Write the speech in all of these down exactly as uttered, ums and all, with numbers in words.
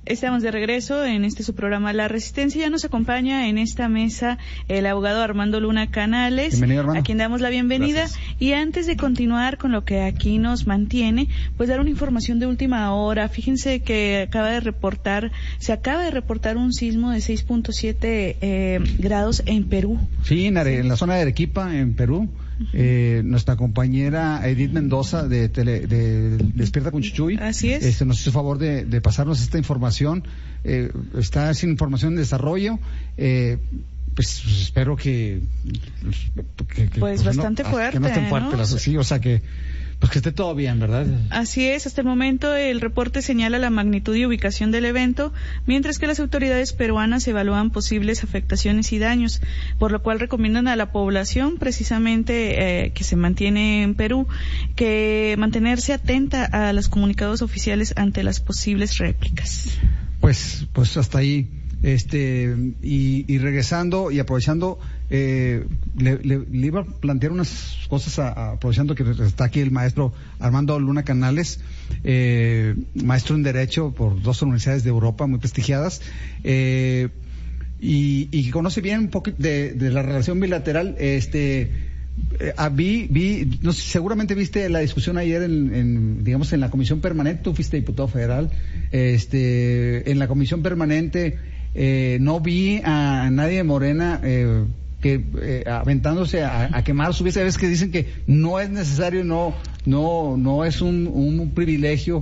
Estamos de regreso en este su programa La Resistencia. Ya nos acompaña en esta mesa el abogado Armando Luna Canales, bienvenido, Armando, a quien damos la bienvenida. Gracias. Y antes de continuar con lo que aquí nos mantiene, pues dar una información de última hora. Fíjense que acaba de reportar, se acaba de reportar un sismo de seis punto siete eh, grados en Perú. Sí, en, Are, en la zona de Arequipa, en Perú. Uh-huh. Eh, nuestra compañera Edith Mendoza de, tele, de Despierta con Chuchuy, así es, este, nos hizo favor de, de pasarnos esta información. Eh, está sin información de desarrollo. Eh, pues, pues espero que, que, que pues, pues bastante no, fuerte, que no estén fuertes, ¿no? las, sí, o sea que pues que esté todo bien, ¿verdad? Así es, hasta el momento el reporte señala la magnitud y ubicación del evento, mientras que las autoridades peruanas evalúan posibles afectaciones y daños, por lo cual recomiendan a la población, precisamente eh, que se mantiene en Perú, que mantenerse atenta a los comunicados oficiales ante las posibles réplicas. Pues, pues hasta ahí. Este y, y regresando y aprovechando, eh, le, le, le iba a plantear unas cosas a, a, aprovechando que está aquí el maestro Armando Luna Canales, eh, maestro en Derecho por dos universidades de Europa muy prestigiadas, eh, y, y que conoce bien un poco de, de la relación bilateral. Este Eh, ah, vi, vi, no sé, seguramente viste la discusión ayer en, en, digamos, en la comisión permanente. Tú fuiste diputado federal, este, en la comisión permanente, eh, no vi a nadie de Morena, eh, que, eh, aventándose a, a quemar su vista. Ves que dicen que no es necesario, no, no, no es un, un privilegio,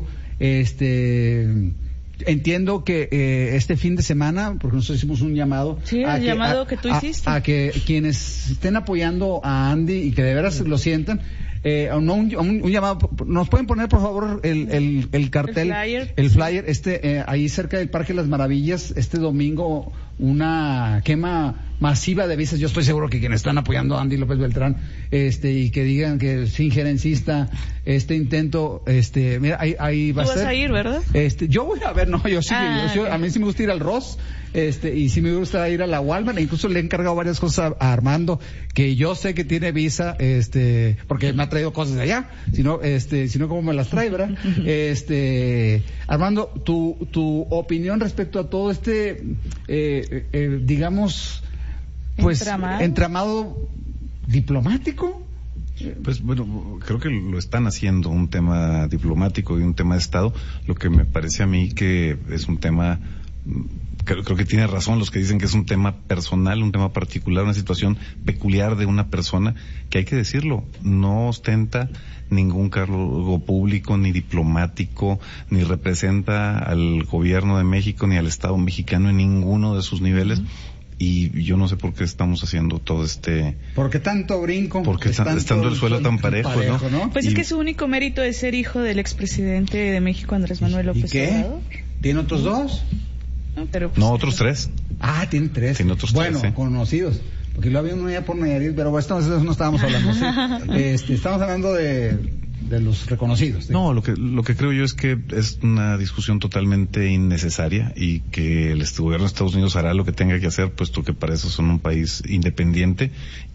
este, entiendo que eh, este fin de semana, porque nosotros hicimos un llamado, sí, el a que, llamado a, que tú a, hiciste, a que quienes estén apoyando a Andy y que de veras lo sientan, eh, no, un, un, un llamado. ¿Nos pueden poner por favor el, el, el cartel, el flyer, el flyer este eh, ahí cerca del Parque Las Maravillas este domingo? Una quema masiva de visas. Yo estoy seguro que quienes están apoyando a Andy López Beltrán, este, y que digan que es injerencista este intento, este, mira, ahí, ahí va a ser. Tú vas a ir, ¿verdad? Este, yo voy a ver, no, yo sí, ah, yo, yo, a mí sí me gusta ir al Ross, este, y sí me gusta ir a la Walmart, e incluso le he encargado varias cosas a, a Armando, que yo sé que tiene visa, este, porque me ha traído cosas de allá, si no, este, si no, ¿cómo me las trae, verdad? Este, Armando, tu, tu opinión respecto a todo este, eh, eh, eh, digamos, pues, entramado, entramado diplomático. Pues bueno, creo que lo están haciendo un tema diplomático y un tema de Estado. Lo que me parece a mí que es un tema, creo, creo que tiene razón los que dicen que es un tema personal, un tema particular, una situación peculiar de una persona que, hay que decirlo, no ostenta ningún cargo público ni diplomático, ni representa al gobierno de México ni al Estado mexicano en ninguno de sus niveles. Uh-huh. Y yo no sé por qué estamos haciendo todo este... ¿Por qué tanto brinco? Porque está, tanto, estando el suelo tan parejo, parejo ¿no? ¿no? Pues y... es que su único mérito es ser hijo del expresidente de México, Andrés Manuel López Obrador. ¿Y qué? ¿Tiene otros dos? No, pero pues, no otros tres. Ah, tiene tres. Tiene otros bueno, tres, ¿eh? Conocidos. Porque lo había uno ya por Nayarit, pero esto no estábamos hablando. ¿Sí? este, estamos hablando de... de los reconocidos. No, lo que lo que creo yo es que es una discusión totalmente innecesaria y que el gobierno de Estados Unidos hará lo que tenga que hacer, puesto que para eso son un país independiente,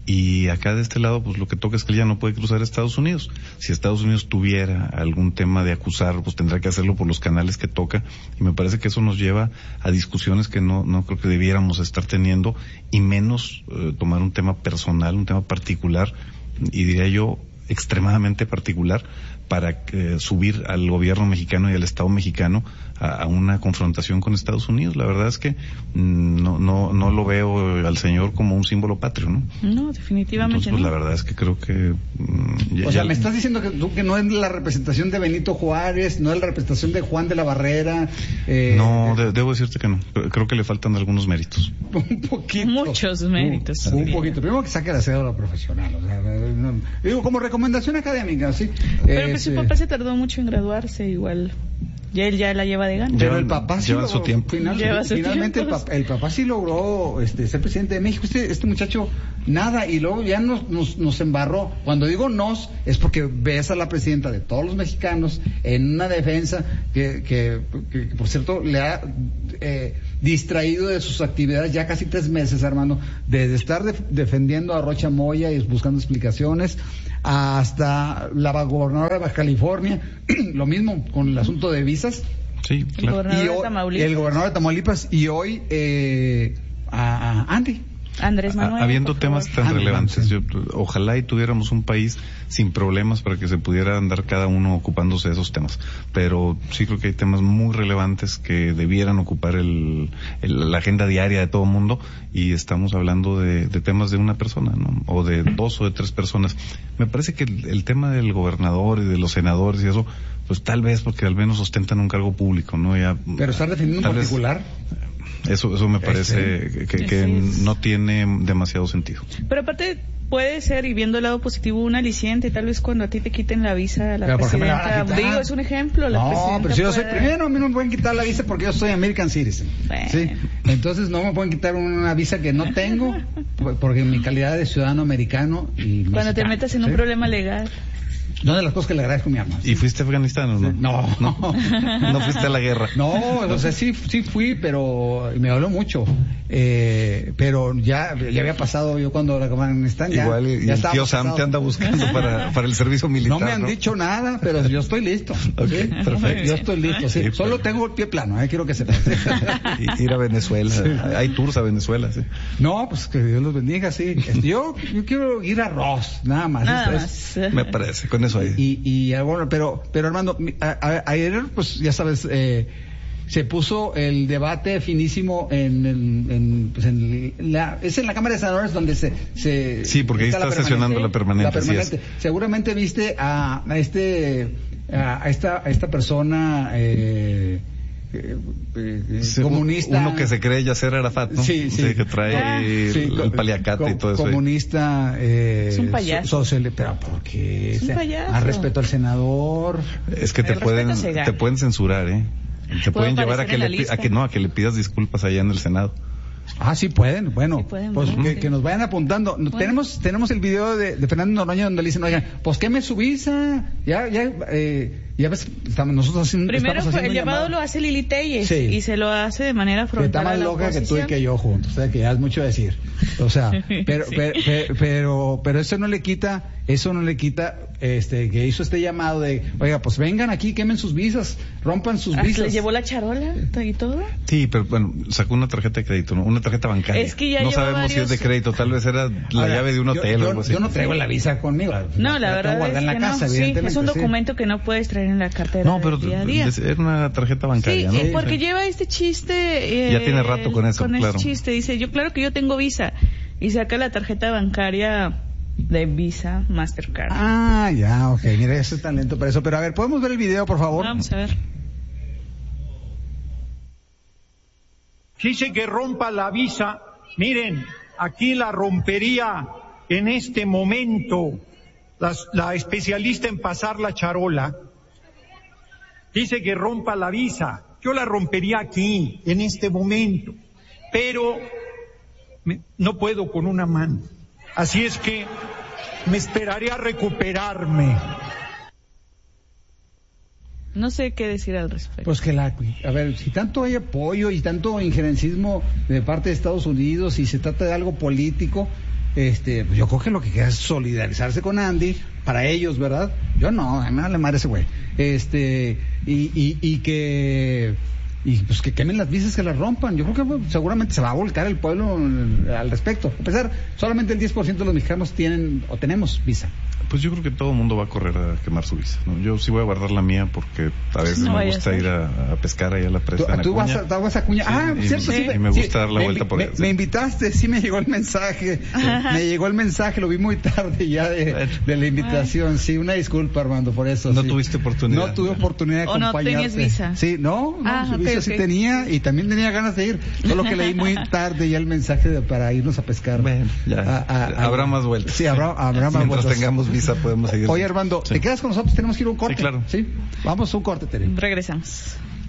y acá de este lado pues lo que toca es que él ya no puede cruzar a Estados Unidos. Si Estados Unidos tuviera algún tema de acusar, pues tendrá que hacerlo por los canales que toca, y me parece que eso nos lleva a discusiones que no no creo que debiéramos estar teniendo, y menos eh, tomar un tema personal, un tema particular, y diría yo extremadamente particular, para eh, subir al gobierno mexicano y al Estado mexicano a, a una confrontación con Estados Unidos. La verdad es que mmm, no no no lo veo al señor como un símbolo patrio, ¿no? No, definitivamente. Entonces, pues, no. La verdad es que creo que... Mmm, ya, o sea, ya... me estás diciendo que tú que no es la representación de Benito Juárez, no es la representación de Juan de la Barrera. Eh, no, de, debo decirte que no. Creo que le faltan algunos méritos. Un poquito. Muchos méritos. Un, un poquito. Primero que saque la cédula profesional. O sea, no, digo, como recomendación académica, ¿sí? Pero eh, pues su papá se tardó mucho en graduarse, igual. Ya él ya la lleva de gana. Pero el papá sí lleva logró, su tiempo. Final, lleva su finalmente tiempo. El, papá, el papá sí logró este, ser presidente de México. Este, este muchacho nada, y luego ya nos, nos, nos embarró. Cuando digo nos, es porque ves a la presidenta de todos los mexicanos en una defensa que, que, que, que por cierto, le ha eh, distraído de sus actividades ya casi tres meses, Armando, desde estar de, defendiendo a Rocha Moya y buscando explicaciones, hasta la gobernadora de Baja California, lo mismo con el asunto de visas. Sí, El claro. gobernador Y de hoy- Tamaulipas. el gobernador de Tamaulipas y hoy eh, a, a Andy. Andrés Manuel. A- habiendo por temas favor. tan Ah, relevantes, sí. yo, ojalá y tuviéramos un país sin problemas para que se pudiera andar cada uno ocupándose de esos temas, pero sí creo que hay temas muy relevantes que debieran ocupar el, el- la agenda diaria de todo el mundo, y estamos hablando de, de temas de una persona, ¿no? O de dos o de tres personas. Me parece que el, el tema del gobernador y de los senadores y eso, pues tal vez porque al menos ostentan un cargo público, ¿no? Ya, Pero estar defendiendo tal en vez- particular. Eso, eso me parece Este, que, que Así es. no tiene demasiado sentido. Pero aparte puede ser, y viendo el lado positivo, un aliciente, tal vez cuando a ti te quiten la visa a la Pero, ¿por qué me la van a presidenta. quitar? Digo, es un ejemplo. La No, presidenta pero si yo soy puede- primero, a mí no me pueden quitar la visa porque yo soy American Citizen. Bueno. ¿Sí? Entonces no me pueden quitar una visa que no tengo por- porque mi calidad de ciudadano americano y Cuando te mexicano, metas en un ¿sí? problema legal. Una de las cosas que le agradezco a mi alma. ¿Y fuiste a Afganistán o no? No. no. No fuiste a la guerra. No, o sea, sí, sí fui, pero me habló mucho. Eh, pero ya, ya había pasado yo cuando la Afganistán ya. Igual y, y ya el estaba tío Sam pasado. te anda buscando para, para el servicio militar. No me han dicho nada, pero yo estoy listo. Ok, ¿sí? perfecto. Yo estoy listo, sí. Sí, Solo perfecto. tengo el pie plano, eh, quiero que sepas. Y ir a Venezuela. Hay tours a Venezuela, sí. No, pues que Dios los bendiga, sí. Yo, yo quiero ir a Ross, nada más. Nada Es- más. Me parece, con eso ahí. Y, y ah, bueno, pero, pero Armando, mi- a- a- ayer, pues ya sabes, eh, se puso el debate finísimo en, el- en, pues, en la, es en la Cámara de Senadores donde se, se Sí, porque ahí está permanente. sesionando la permanente, La así es. permanente. Seguramente viste a, a este, a, a esta, a esta persona, eh, eh, eh, Sí, comunista. Uno que se cree Yasser Arafat, ¿no? Sí, sí. que trae Ah. el, Sí, el co- paliacate y co- todo eso. ahí. Comunista, eh, Es un payaso. so- social- pero ¿por qué? Es un Se- payaso. A respeto al senador. Es que te El pueden, respeto se gana. te pueden censurar, ¿eh? Te Puedo pueden llevar a aparecer que, en la le, pi- lista. a que no, a que le pidas disculpas allá en el Senado. Ah, sí pueden, bueno, Sí pueden, pues ¿verdad? que, Sí. que nos vayan apuntando. No, Bueno. Tenemos tenemos el video de, de Fernando Noroña donde le dicen, oigan, pues queme su visa, ya, ya, eh, ya ves, estamos nosotros haciendo, Primero estamos fue, el haciendo llamado llamado. lo hace Lili Telles Sí. y se lo hace de manera Que frontal está a más la loca que tú y oposición. que yo juntos, o sea que ya es mucho decir. O sea, pero, Sí. pero, pero, pero, pero eso no le quita, eso no le quita, este, que hizo este llamado de, oiga, pues vengan aquí, quemen sus visas, rompan sus Hasta visas. le llevó la charola y todo. Sí, pero bueno, sacó una tarjeta de crédito, ¿no? Una tarjeta bancaria. Es que ya no lleva sabemos si es de varios- crédito, tal vez era la Ahora, llave de un yo- hotel yo, o algo así. Yo no traigo la visa conmigo. No, la tengo verdad guardada es en la que casa, no. Sí, evidentemente, es un sí. documento que no puedes traer en la cartera No, pero del día a día. es- era una tarjeta Sí, bancaria, ¿no? eh, porque lleva este chiste. eh, Ya tiene rato con eso, Con claro. ese chiste. Dice, yo claro que yo tengo visa. Y saca la tarjeta bancaria de Visa Mastercard. Ah, ya, ok, mira, ese es talento para eso. Pero a ver, ¿podemos ver el video, por favor? Vamos a ver. Dice que rompa la visa. Miren, aquí la rompería en este momento las- la especialista en pasar la charola. Dice que rompa la visa. Yo la rompería aquí, en este momento. Pero me- no puedo con una mano. Así es que me esperaré a recuperarme. No sé qué decir al respecto. Pues que la, a ver, si tanto hay apoyo y tanto injerencismo de parte de Estados Unidos y se trata de algo político, este, pues yo creo que lo que queda es solidarizarse con Andy, para ellos, ¿verdad? Yo no, a mí me vale madre ese güey. Este, y, y, y que, y pues que quemen las visas, que las rompan. Yo creo que pues, seguramente se va a volcar el pueblo eh, al respecto. A pesar, solamente el diez por ciento de los mexicanos tienen o tenemos visa. Pues yo creo que todo el mundo va a correr a quemar su visa, ¿no? Yo sí voy a guardar la mía porque a veces No me vaya a gusta ser. ir a, a pescar ahí a la Tú, presa en tú vas, Acuña. a, tú vas a Acuña. Sí, Ah, y- cierto, sí. y me gusta dar la me vuelta invi- por me, ahí, sí. me invitaste, sí me llegó el mensaje. Me llegó el mensaje, lo vi muy tarde ya de, Bueno. de la invitación. Sí, una disculpa, Armando, por eso. No sí. tuviste oportunidad. No tuve oportunidad de ¿O no acompañarte. tenías visa? Sí, no, no, Ah, su ok, visa sí ok. tenía y también tenía ganas de ir. Solo que leí muy tarde ya el mensaje de- para irnos a pescar. Bueno, ya, A- a- a- habrá más vueltas. Sí, habrá, habrá más Mientras vueltas. tengamos visa podemos seguir. Oye, Armando, Sí. ¿te quedas con nosotros? Tenemos que ir a un corte. Sí, claro. Sí, vamos a un corte, Tere. Regresamos.